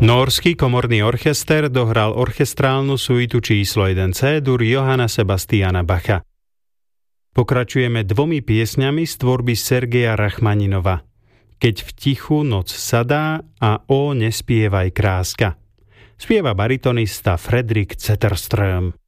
Norský komorný orchester dohral orchestrálnu suitu číslo 1 C-dur Johanna Sebastiana Bacha. Pokračujeme 2 piesňami z tvorby Sergeja Rachmaninova. Keď v tichu noc sadá a o nespievaj kráska. Spieva baritonista Fredrik Zetterström.